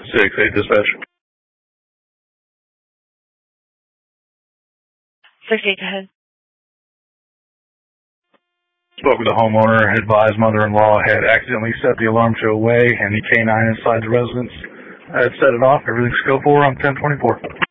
6-8 dispatch. 6-8, go ahead. Spoke with the homeowner, advised mother-in-law had accidentally set the alarm to away and the K9 inside the residence had set it off. Everything's scope 4 on 1024.